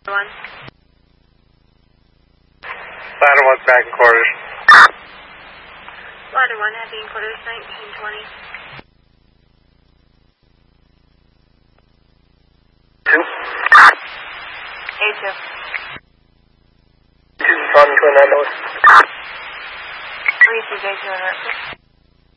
One. Ladder 1 back in quarters. Ladder 1 heavy in quarters, 1920. 2. A2. 2 on Twin Angeles. 3 CJ2 on